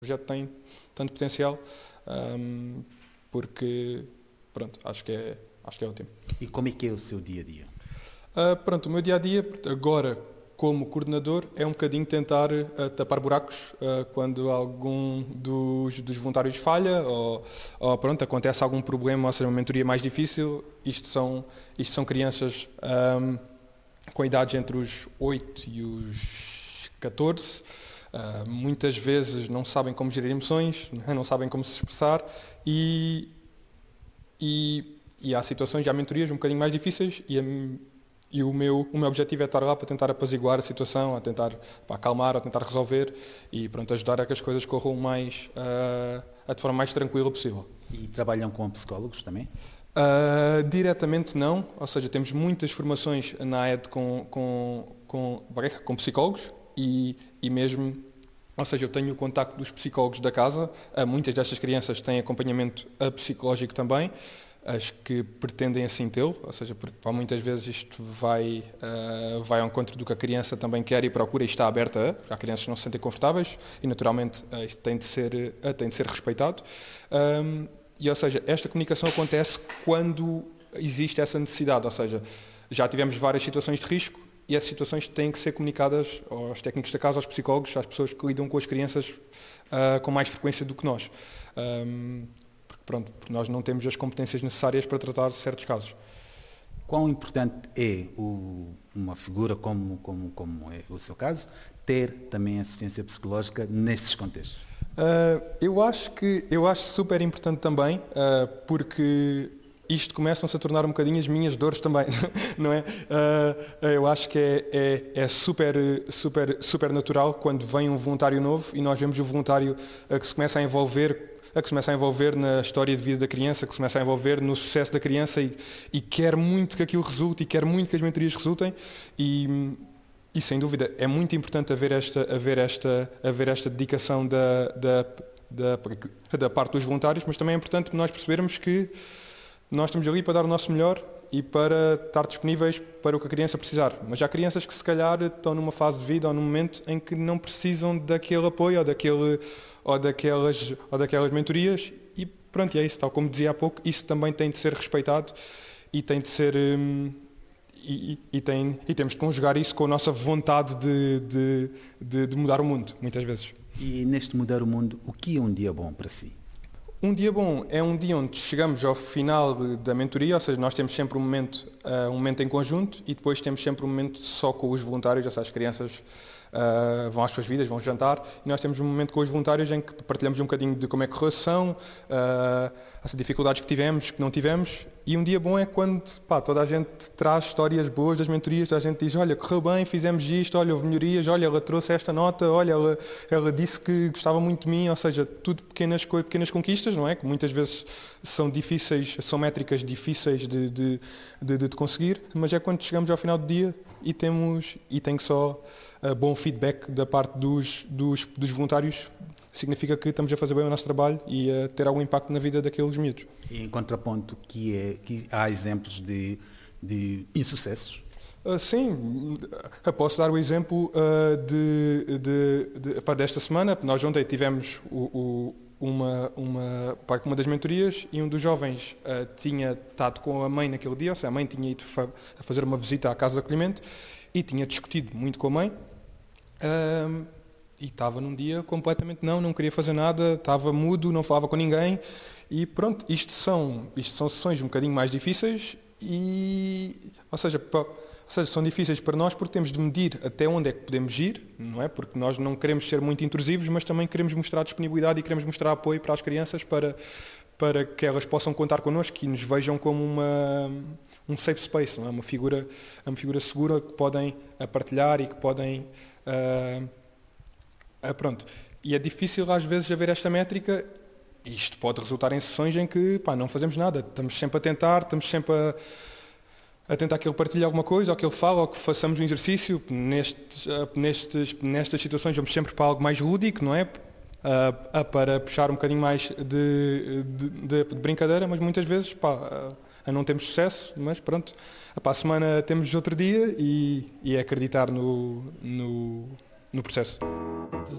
projeto tem tanto potencial, porque, pronto, acho que é ótimo. E como é que é o seu dia-a-dia? Pronto, o meu dia-a-dia, agora, como coordenador, é um bocadinho tentar tapar buracos quando algum dos voluntários falha ou pronto, acontece algum problema, ou seja, uma mentoria mais difícil. Isto são crianças com idades entre os 8 e os 14. Muitas vezes não sabem como gerir emoções, não sabem como se expressar e há situações, há mentorias um bocadinho mais difíceis e o meu objetivo é estar lá para tentar apaziguar a situação, a tentar acalmar, a tentar resolver e pronto, ajudar a que as coisas corram de forma mais tranquila possível. E trabalham com psicólogos também? Diretamente não, ou seja, temos muitas formações na AED com psicólogos e mesmo, ou seja, eu tenho o contacto dos psicólogos da casa, muitas destas crianças têm acompanhamento psicológico também, as que pretendem assim tê-lo, ou seja, porque muitas vezes isto vai ao encontro do que a criança também quer e procura e está aberta porque há crianças que não se sentem confortáveis e naturalmente isto tem de ser respeitado. E, ou seja, esta comunicação acontece quando existe essa necessidade, ou seja, já tivemos várias situações de risco e essas situações têm que ser comunicadas aos técnicos da casa, aos psicólogos, às pessoas que lidam com as crianças com mais frequência do que nós. Porque nós não temos as competências necessárias para tratar certos casos. Quão importante é uma figura como é o seu caso, ter também assistência psicológica nesses contextos? Eu acho super importante também, porque isto começam-se a tornar um bocadinho as minhas dores também, não é? Eu acho que é super natural quando vem um voluntário novo e nós vemos o voluntário que se começa a envolver na história de vida da criança, que se começa a envolver no sucesso da criança e quer muito que aquilo resulte e quer muito que as mentorias resultem e sem dúvida é muito importante haver esta dedicação da parte dos voluntários, mas também é importante nós percebermos que nós estamos ali para dar o nosso melhor e para estar disponíveis para o que a criança precisar. Mas há crianças que se calhar estão numa fase de vida ou num momento em que não precisam daquele apoio ou daquelas mentorias e pronto, é isso, tal como dizia há pouco, isso também tem de ser respeitado e tem de ser e temos de conjugar isso com a nossa vontade de mudar o mundo, muitas vezes. E neste mudar o mundo, o que é um dia bom para si? Um dia bom é um dia onde chegamos ao final da mentoria, ou seja, nós temos sempre um momento em conjunto e depois temos sempre um momento só com os voluntários, ou seja, as crianças vão às suas vidas, vão jantar e nós temos um momento com os voluntários em que partilhamos um bocadinho de como é que correu a sessão, as dificuldades que tivemos, que não tivemos e um dia bom é quando toda a gente traz histórias boas das mentorias, toda a gente diz, olha, correu bem, fizemos isto, olha, houve melhorias, olha, ela trouxe esta nota, olha, ela disse que gostava muito de mim, ou seja, tudo pequenas conquistas, não é? Que muitas vezes são difíceis, são métricas difíceis de conseguir, mas é quando chegamos ao final do dia e tem só bom feedback da parte dos voluntários, significa que estamos a fazer bem o nosso trabalho e a ter algum impacto na vida daqueles miúdos. E em contraponto, que há exemplos de insucessos? Sim, posso dar o exemplo desta semana. Nós ontem tivemos uma das mentorias e um dos jovens tinha estado com a mãe naquele dia, ou seja, a mãe tinha ido a fazer uma visita à casa de acolhimento e tinha discutido muito com a mãe e estava num dia completamente não queria fazer nada, estava mudo, não falava com ninguém e pronto, isto são sessões um bocadinho mais difíceis ou seja, são difíceis para nós porque temos de medir até onde é que podemos ir, não é? Porque nós não queremos ser muito intrusivos, mas também queremos mostrar disponibilidade e queremos mostrar apoio para as crianças para que elas possam contar connosco e nos vejam como um safe space, não é? Uma figura segura que podem partilhar e que podem... pronto. E é difícil às vezes haver esta métrica. Isto pode resultar em sessões em que não fazemos nada, estamos sempre a tentar, estamos sempre a tentar que ele partilhe alguma coisa, ou que ele fale, ou que façamos um exercício. Nestas situações vamos sempre para algo mais lúdico, não é? Para puxar um bocadinho mais de brincadeira, mas muitas vezes não temos sucesso, mas pronto. Para a semana temos outro dia e é acreditar no processo.